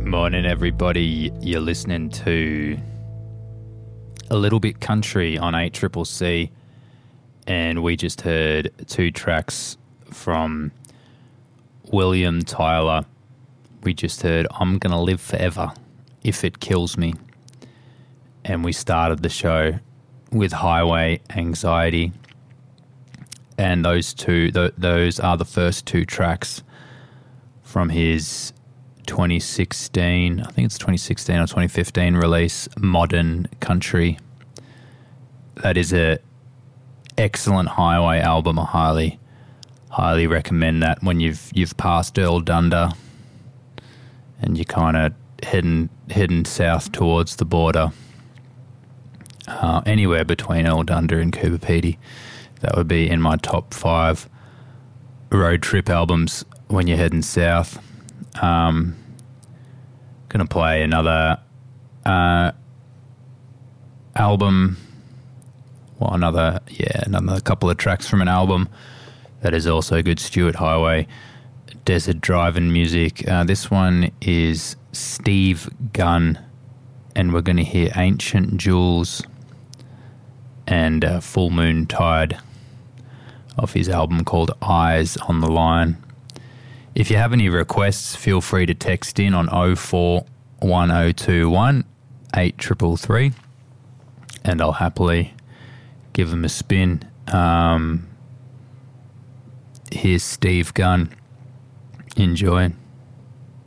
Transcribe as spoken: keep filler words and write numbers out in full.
Morning, everybody. You're listening to A Little Bit Country on eight C C C, and we just heard two tracks from William Tyler. We just heard I'm Gonna Live Forever If It Kills Me, and we started the show with Highway Anxiety, and those two, th- those are the first two tracks from his twenty sixteen, I think it's twenty sixteen or twenty fifteen release, Modern Country. That is a excellent Highway album. I highly, highly recommend that when you've you've passed Earl Dunder and you're kind of heading heading south towards the border, uh, anywhere between Earl Dunder and Coober Pedy. That would be in my top five road trip albums when you're heading south. Um, gonna play another uh, album, well, another yeah, another couple of tracks from an album that is also good. Stuart Highway, Desert Driving music. Uh, this one is Steve Gunn, and we're gonna hear Ancient Jewels and uh, Full Moon Tide off his album called Eyes on the Line. If you have any requests, feel free to text in on oh four one oh two one eight three three, and I'll happily give them a spin. Um, here's Steve Gunn. Enjoy.